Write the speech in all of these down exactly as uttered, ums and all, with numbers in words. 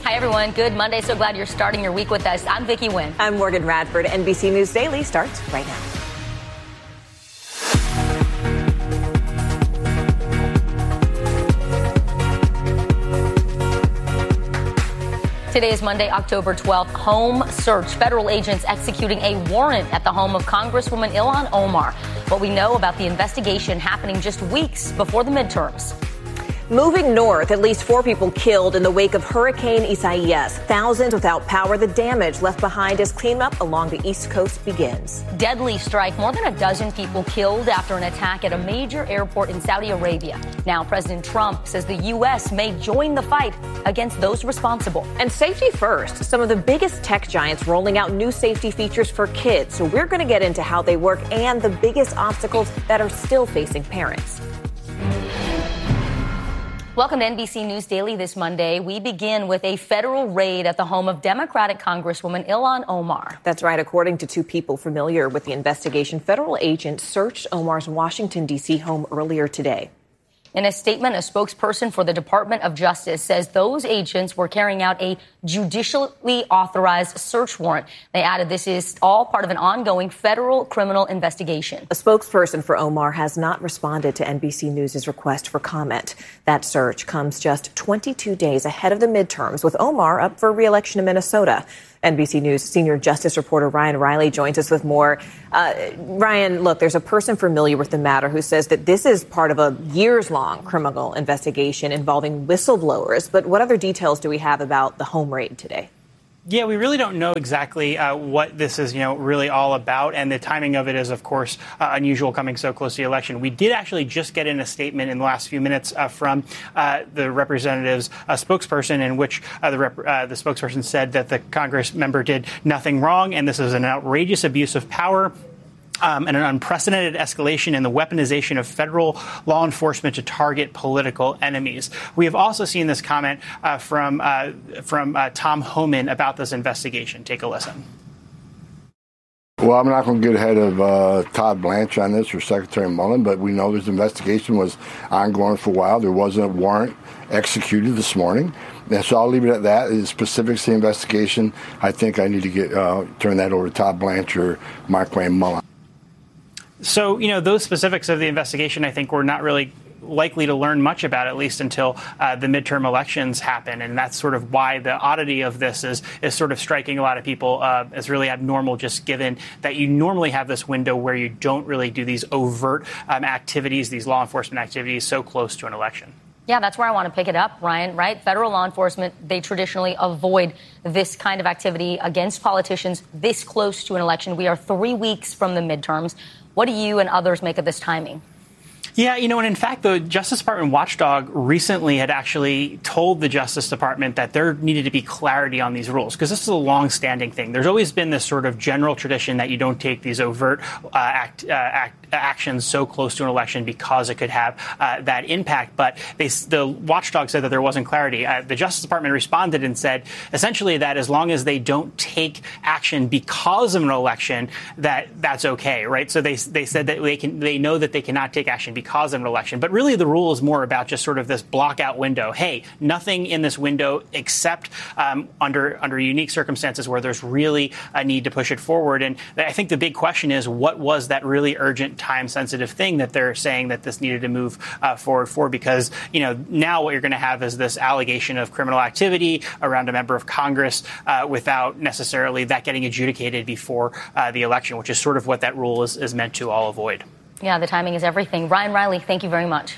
Hi, everyone. Good Monday. So glad you're starting your week with us. I'm Vicki Nguyen. I'm Morgan Radford. N B C News Daily starts right now. Today is Monday, October twelfth. Home search. Federal agents executing a warrant at the home of Congresswoman Ilhan Omar. What we know about the investigation happening just weeks before the midterms. Moving north, at least four people killed in the wake of Hurricane Isaias. Thousands without power. The damage left behind as cleanup along the East Coast begins. Deadly strike. More than a dozen people killed after an attack at a major airport in Saudi Arabia. Now, President Trump says the U S may join the fight against those responsible. And safety first. Some of the biggest tech giants rolling out new safety features for kids. So we're going to get into how they work and the biggest obstacles that are still facing parents. Welcome to N B C News Daily this Monday. We begin with a federal raid at the home of Democratic Congresswoman Ilhan Omar. That's right. According to two people familiar with the investigation, federal agents searched Omar's Washington, D C home earlier today. In a statement, a spokesperson for the Department of Justice says those agents were carrying out a judicially authorized search warrant. They added this is all part of an ongoing federal criminal investigation. A spokesperson for Omar has not responded to N B C News' request for comment. That search comes just twenty-two days ahead of the midterms, with Omar up for re-election in Minnesota. N B C News senior justice reporter Ryan Riley joins us with more. Uh, Ryan, look, there's a person familiar with the matter who says that this is part of a years-long criminal investigation involving whistleblowers. But what other details do we have about the home raid today? Yeah, we really don't know exactly uh, what this is, you know, really all about. And the timing of it is, of course, uh, unusual coming so close to the election. We did actually just get in a statement in the last few minutes uh, from uh, the representative's uh, spokesperson in which uh, the, rep- uh, the spokesperson said that the Congress member did nothing wrong. And this is an outrageous abuse of power. Um, and an unprecedented escalation in the weaponization of federal law enforcement to target political enemies. We have also seen this comment uh, from uh, from uh, Tom Homan about this investigation. Take a listen. Well, I'm not going to get ahead of uh, Todd Blanche on this or Secretary Mullen, but we know this investigation was ongoing for a while. There was a warrant executed this morning. And so I'll leave it at that. The specifics of the investigation, I think I need to get uh, turn that over to Todd Blanche or Mark Wayne Mullen. So, you know, those specifics of the investigation, I think we're not really likely to learn much about, at least until uh, the midterm elections happen. And that's sort of why the oddity of this is is sort of striking a lot of people uh, as really abnormal, just given that you normally have this window where you don't really do these overt um, activities, these law enforcement activities so close to an election. Yeah, that's where I want to pick it up, Ryan, right? Federal law enforcement, they traditionally avoid this kind of activity against politicians this close to an election. We are three weeks from the midterms. What do you and others make of this timing? Yeah, you know, and in fact, the Justice Department watchdog recently had actually told the Justice Department that there needed to be clarity on these rules, because this is a long-standing thing. There's always been this sort of general tradition that you don't take these overt uh, act, uh, act, actions so close to an election because it could have uh, that impact. But they, the watchdog said that there wasn't clarity. Uh, the Justice Department responded and said essentially that as long as they don't take action because of an election, that that's okay, right? So they they said that they can they know that they cannot take action because of an election. But really the rule is more about just sort of this block out window. Hey, nothing in this window except um, under under unique circumstances where there's really a need to push it forward. And I think the big question is, what was that really urgent, time-sensitive thing that they're saying that this needed to move uh, forward for? Because, you know, now what you're going to have is this allegation of criminal activity around a member of Congress uh, without necessarily that getting adjudicated before uh, the election, which is sort of what that rule is, is meant to all avoid. Yeah, the timing is everything. Ryan Riley, thank you very much.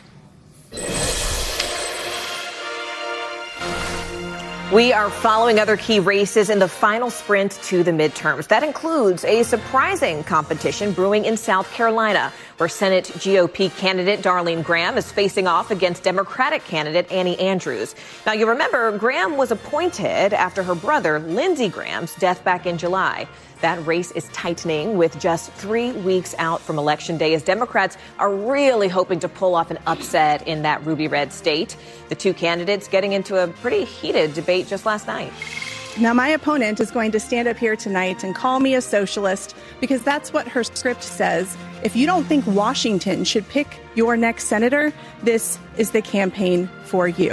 We are following other key races in the final sprint to the midterms. That includes a surprising competition brewing in South Carolina, where Senate G O P candidate Darlene Graham is facing off against Democratic candidate Annie Andrews. Now, you remember, Graham was appointed after her brother, Lindsey Graham's death back in July. That race is tightening with just three weeks out from Election Day, as Democrats are really hoping to pull off an upset in that ruby red state. The two candidates getting into a pretty heated debate just last night. Now, my opponent is going to stand up here tonight and call me a socialist, because that's what her script says. If you don't think Washington should pick your next senator, this is the campaign for you.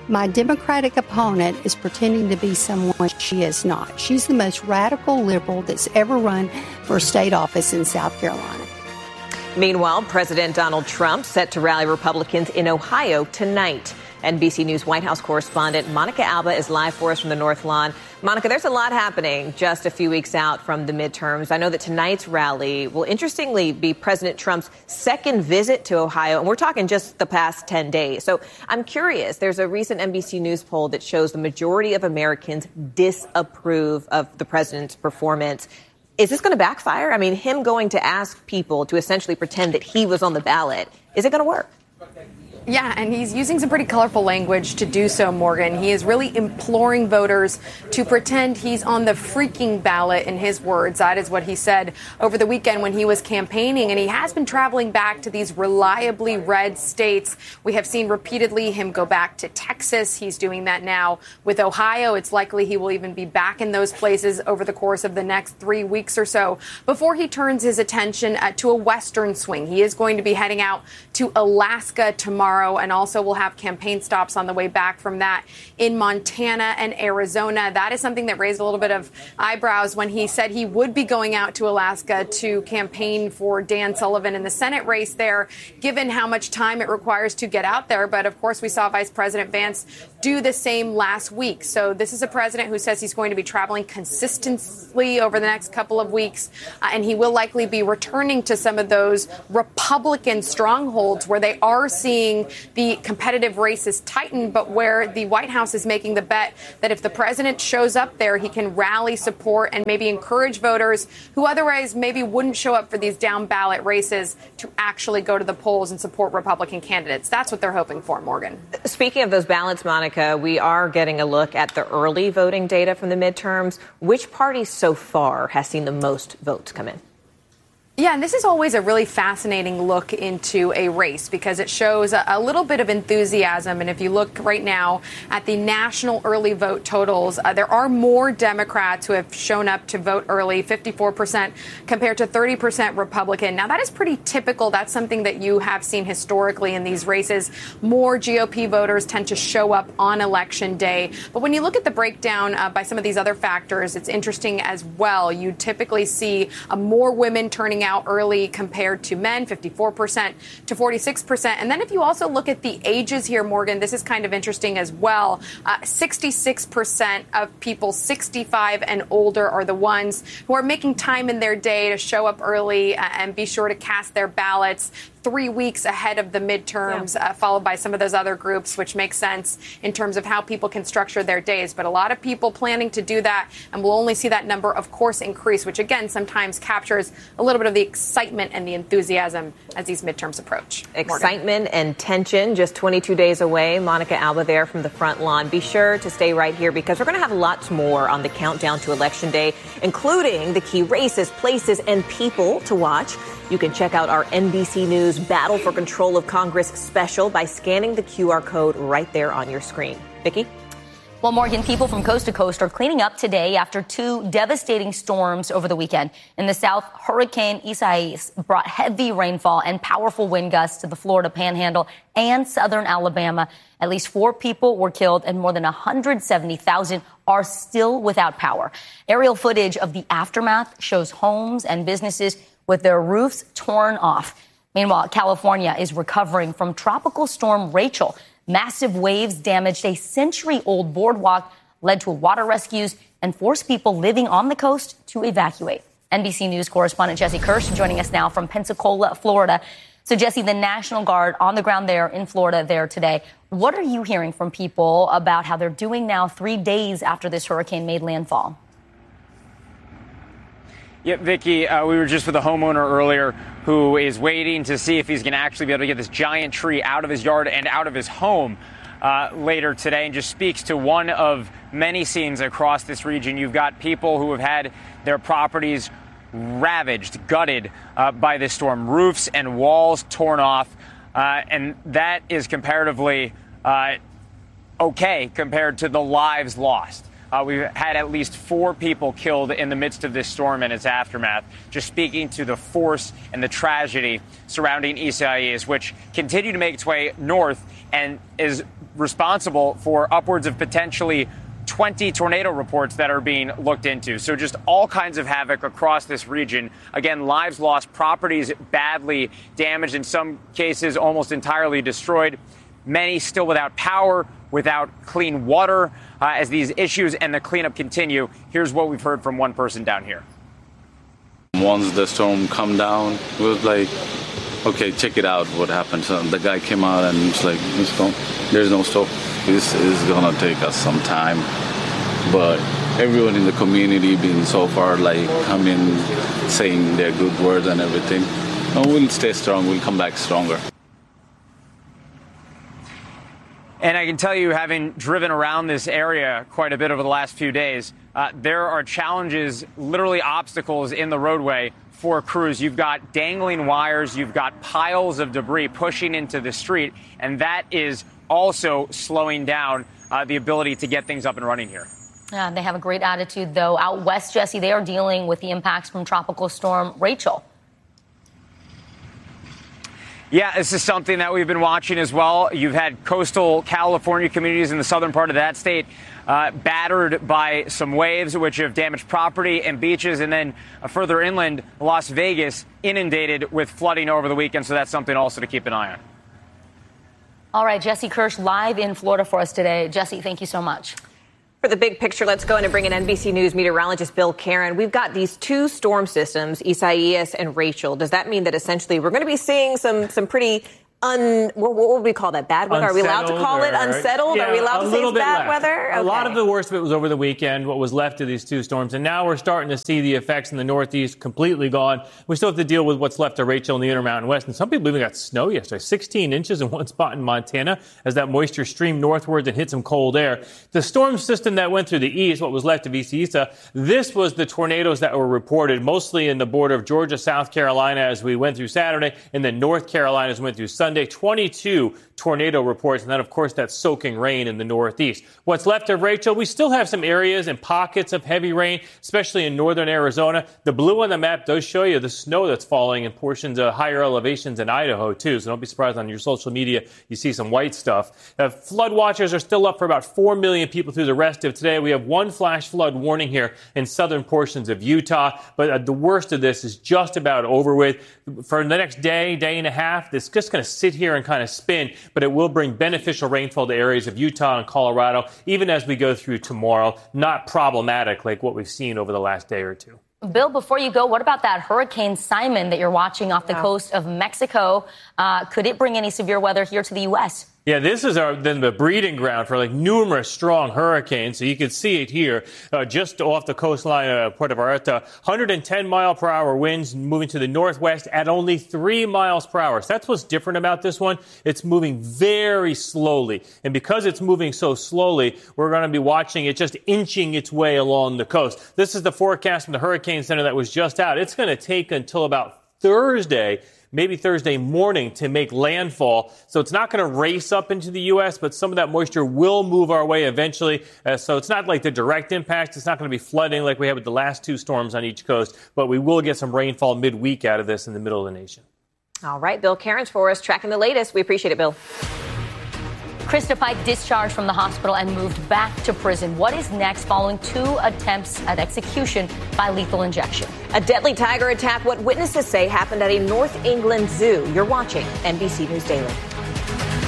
My Democratic opponent is pretending to be someone she is not. She's the most radical liberal that's ever run for state office in South Carolina. Meanwhile, President Donald Trump set to rally Republicans in Ohio tonight. N B C News White House correspondent Monica Alba is live for us from the North Lawn. Monica, there's a lot happening just a few weeks out from the midterms. I know that tonight's rally will interestingly be President Trump's second visit to Ohio, and we're talking just the past ten days. So I'm curious, there's a recent N B C News poll that shows the majority of Americans disapprove of the president's performance. Is this going to backfire? I mean, him going to ask people to essentially pretend that he was on the ballot, is it going to work? Yeah, and he's using some pretty colorful language to do so, Morgan. He is really imploring voters to pretend he's on the freaking ballot, in his words. That is what he said over the weekend when he was campaigning. And he has been traveling back to these reliably red states. We have seen repeatedly him go back to Texas. He's doing that now with Ohio. It's likely he will even be back in those places over the course of the next three weeks or so before he turns his attention uh, to a western swing. He is going to be heading out to Alaska tomorrow. And also we'll have campaign stops on the way back from that in Montana and Arizona. That is something that raised a little bit of eyebrows when he said he would be going out to Alaska to campaign for Dan Sullivan in the Senate race there, given how much time it requires to get out there. But of course, we saw Vice President Vance do the same last week. So this is a president who says he's going to be traveling consistently over the next couple of weeks. Uh, and he will likely be returning to some of those Republican strongholds where they are seeing the competitive races tighten, but where the White House is making the bet that if the president shows up there, he can rally support and maybe encourage voters who otherwise maybe wouldn't show up for these down ballot races to actually go to the polls and support Republican candidates. That's what they're hoping for, Morgan. Speaking of those ballots, Monica, we are getting a look at the early voting data from the midterms. Which party so far has seen the most votes come in? Yeah, and this is always a really fascinating look into a race because it shows a, a little bit of enthusiasm. And if you look right now at the national early vote totals, uh, there are more Democrats who have shown up to vote early, fifty-four percent compared to thirty percent Republican. Now, that is pretty typical. That's something that you have seen historically in these races. More G O P voters tend to show up on Election Day. But when you look at the breakdown uh, by some of these other factors, it's interesting as well. You typically see uh, more women turning out early compared to men, fifty-four percent to forty-six percent. And then if you also look at the ages here, Morgan, this is kind of interesting as well. Uh, sixty-six percent of people sixty-five and older are the ones who are making time in their day to show up early uh, and be sure to cast their ballots three weeks ahead of the midterms, yeah. uh, followed by some of those other groups, which makes sense in terms of how people can structure their days. But a lot of people planning to do that, and we'll only see that number, of course, increase, which, again, sometimes captures a little bit of the excitement and the enthusiasm as these midterms approach. Excitement Morgan. And tension just twenty-two days away. Monica Alba there from the front lawn. Be sure to stay right here because we're going to have lots more on the countdown to Election Day, including the key races, places, and people to watch. You can check out our N B C News Battle for Control of Congress special by scanning the Q R code right there on your screen. Vicki? Well, Morgan, people from coast to coast are cleaning up today after two devastating storms over the weekend. In the south, Hurricane Isaias brought heavy rainfall and powerful wind gusts to the Florida Panhandle and southern Alabama. At least four people were killed and more than one hundred seventy thousand are still without power. Aerial footage of the aftermath shows homes and businesses with their roofs torn off. Meanwhile, California is recovering from Tropical Storm Rachel. Massive waves damaged a century-old boardwalk, led to water rescues, and forced people living on the coast to evacuate. N B C News correspondent Jesse Kirsch joining us now from Pensacola, Florida. So, Jesse, the National Guard on the ground there in Florida there today. What are you hearing from people about how they're doing now three days after this hurricane made landfall? Yeah, Vicki, uh, we were just with a homeowner earlier who is waiting to see if he's going to actually be able to get this giant tree out of his yard and out of his home uh, later today, and just speaks to one of many scenes across this region. You've got people who have had their properties ravaged, gutted uh, by this storm, roofs and walls torn off, uh, and that is comparatively uh, okay compared to the lives lost. Uh, we've had at least four people killed in the midst of this storm and its aftermath, just speaking to the force and the tragedy surrounding Isaias, which continued to make its way north and is responsible for upwards of potentially twenty tornado reports that are being looked into. So just all kinds of havoc across this region. Again, lives lost, properties badly damaged, in some cases almost entirely destroyed. Many still without power, without clean water. Uh, as these issues and the cleanup continue, here's what we've heard from one person down here. Once the storm come down, it was like, okay, check it out what happened. So the guy came out and it's like, there's no storm. This is going to take us some time. But everyone in the community been so far like coming, saying their good words and everything. And we'll stay strong. We'll come back stronger. And I can tell you, having driven around this area quite a bit over the last few days, uh, there are challenges, literally obstacles in the roadway for crews. You've got dangling wires, you've got piles of debris pushing into the street, and that is also slowing down uh, the ability to get things up and running here. Yeah, they have a great attitude, though. Out west, Jesse, they are dealing with the impacts from Tropical Storm Rachel. Yeah, this is something that we've been watching as well. You've had coastal California communities in the southern part of that state uh, battered by some waves, which have damaged property and beaches. And then uh, further inland, Las Vegas inundated with flooding over the weekend. So that's something also to keep an eye on. All right, Jesse Kirsch live in Florida for us today. Jesse, thank you so much. For the big picture, let's go in and bring in N B C News meteorologist Bill Karen. We've got these two storm systems, Isaias and Rachel. Does that mean that essentially we're going to be seeing some some pretty un what, what would we call that? Bad weather? Are we allowed to call it unsettled? Yeah, Are we allowed to say it's bad left. weather? Okay. A lot of the worst of it was over the weekend, what was left of these two storms. And now we're starting to see the effects in the Northeast completely gone. We still have to deal with what's left of Rachel in the Intermountain West. And some people even got snow yesterday, sixteen inches in one spot in Montana as that moisture streamed northwards and hit some cold air. The storm system that went through the east, what was left of Isaias, this was the tornadoes that were reported mostly in the border of Georgia, South Carolina as we went through Saturday, and then North Carolina as we went through Sunday. twenty-two tornado reports, and then, of course, that soaking rain in the Northeast. What's left of Rachel, we still have some areas and pockets of heavy rain, especially in northern Arizona. The blue on the map does show you the snow that's falling in portions of higher elevations in Idaho, too, so don't be surprised on your social media you see some white stuff. Uh, flood watchers are still up for about four million people through the rest of today. We have one flash flood warning here in southern portions of Utah, but uh, the worst of this is just about over with. For the next day, day and a half, it's just going to sit here and kind of spin, but it will bring beneficial rainfall to areas of Utah and Colorado, even as we go through tomorrow. Not problematic like what we've seen over the last day or two. Bill, before you go, what about that Hurricane Simon that you're watching off the wow. coast of Mexico? Uh, could it bring any severe weather here to the U S? Yeah, this is our then the breeding ground for like numerous strong hurricanes. So you can see it here, uh, just off the coastline of Puerto Vallarta. one hundred ten mile per hour winds moving to the northwest at only three miles per hour. So that's what's different about this one. It's moving very slowly. And because it's moving so slowly, we're going to be watching it just inching its way along the coast. This is the forecast from the Hurricane Center that was just out. It's going to take until about Thursday, maybe Thursday morning, to make landfall. So it's not going to race up into the U S, but some of that moisture will move our way eventually. Uh, so it's not like the direct impact. It's not going to be flooding like we had with the last two storms on each coast, but we will get some rainfall midweek out of this in the middle of the nation. All right, Bill Cairns for us, tracking the latest. We appreciate it, Bill. Krista Pike discharged from the hospital and moved back to prison. What is next following two attempts at execution by lethal injection? A deadly tiger attack, what witnesses say happened at a North England zoo. You're watching N B C News Daily.